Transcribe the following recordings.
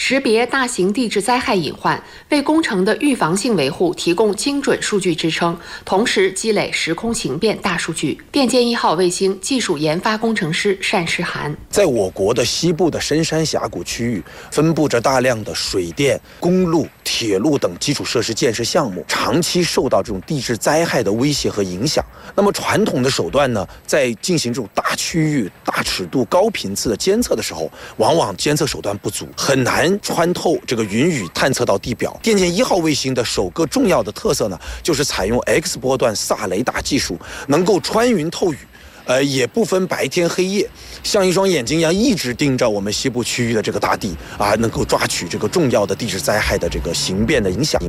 识别大型地质灾害隐患，为工程的预防性维护提供精准数据支撑，同时积累时空形变大数据。电剑1号卫星技术研发工程师单诗涵： 在我国的西部的深山峡谷区域，分布着大量的水电、公路、铁路等基础设施建设项目，长期受到这种地质灾害的威胁和影响。那么传统的手段呢，在进行这种大区域、大尺度、高频次的监测的时候，往往监测手段不足，很难穿透这个云雨探测到地表。电剑1号卫星的首个重要的特色呢，就是采用 X 波段飒雷达技术，能够穿云透雨。也不分白天黑夜，像一双眼睛一样一直盯着我们西部区域的这个大地啊，能够抓取这个重要的地质灾害的这个形变的影响。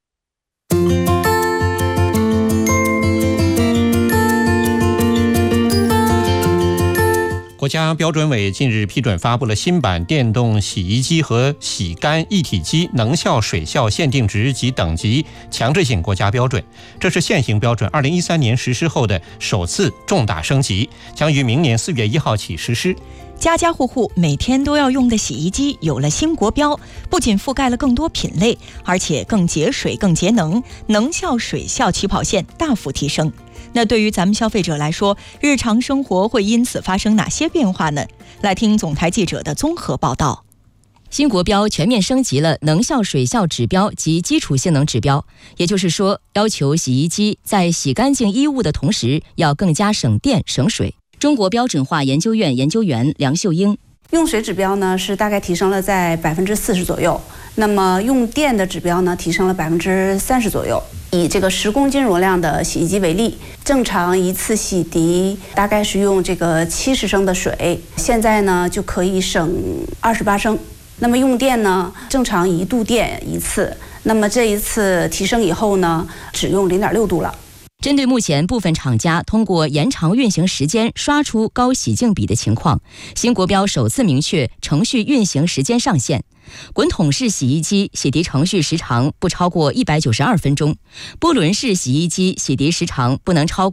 国家标准委近日批准发布了新版电动洗衣机和洗干一体机能效水效限定值及等级强制性国家标准，这是现行标准2013年实施后的首次重大升级，将于明年4月1号起实施。 家家户户每天都要用的洗衣机有了新国标，不仅覆盖了更多品类，而且更节水、更节能，能效水效起跑线大幅提升。那对于咱们消费者来说，日常生活会因此发生哪些变化呢？来听总台记者的综合报道。 新国标全面升级了能效水效指标及基础性能指标，也就是说，要求洗衣机在洗干净衣物的同时，要更加省电省水。中国标准化研究院研究员梁秀英： 用水指标呢是大概提升了在40%左右，那么用电的指标呢提升了30%左右。以这个10公斤容量的洗衣机为例，正常一次洗涤大概是用这个70升的水，现在呢就可以省28升。那么用电呢，正常1度电一次，那么这一次提升以后呢，只用0.6度了。 针对目前部分厂家通过延长运行时间刷出高洗净比的情况，新国标首次明确程序运行时间上限。滚筒式洗衣机洗涤程序时长不超过192分钟，波轮式洗衣机洗涤时长不能超过